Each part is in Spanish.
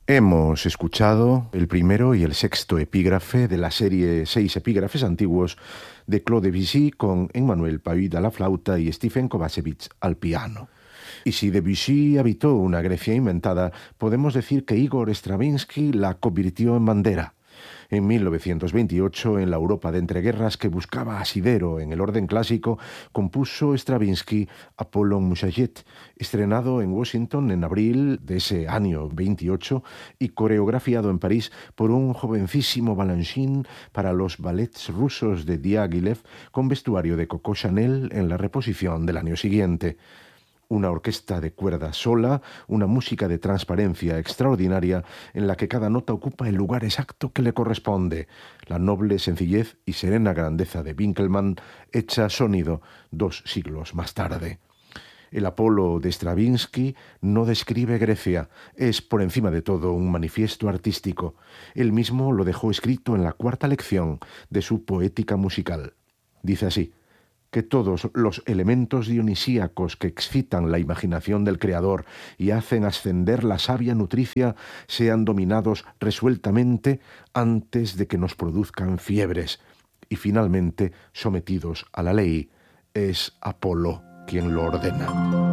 Hemos escuchado el primero y el sexto epígrafe de la serie 6 epígrafes antiguos de Claude Debussy con Emmanuel Pahud a la flauta y Stephen Kovacevic al piano. Y si Debussy habitó una Grecia inventada, podemos decir que Igor Stravinsky la convirtió en bandera. En 1928, en la Europa de entreguerras que buscaba asidero en el orden clásico, compuso Stravinsky Apollon Musajet, estrenado en Washington en abril de ese año 28 y coreografiado en París por un jovencísimo Balanchine para los ballets rusos de Diaghilev con vestuario de Coco Chanel en la reposición del año siguiente. Una orquesta de cuerda sola, una música de transparencia extraordinaria en la que cada nota ocupa el lugar exacto que le corresponde, la noble sencillez y serena grandeza de Winckelmann hecha sonido 2 siglos más tarde. El Apolo de Stravinsky no describe Grecia, es por encima de todo un manifiesto artístico. Él mismo lo dejó escrito en la 4ª lección de su Poética musical. Dice así: que todos los elementos dionisíacos que excitan la imaginación del creador y hacen ascender la savia nutricia sean dominados resueltamente antes de que nos produzcan fiebres y finalmente sometidos a la ley. Es Apolo quien lo ordena.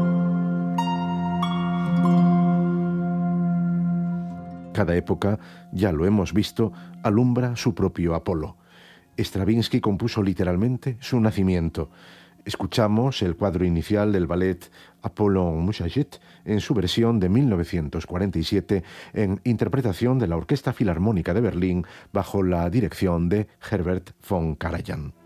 Cada época, ya lo hemos visto, alumbra su propio Apolo. Stravinsky compuso literalmente su nacimiento. Escuchamos el cuadro inicial del ballet Apollon Musajet en su versión de 1947 en interpretación de la Orquesta Filarmónica de Berlín bajo la dirección de Herbert von Karajan.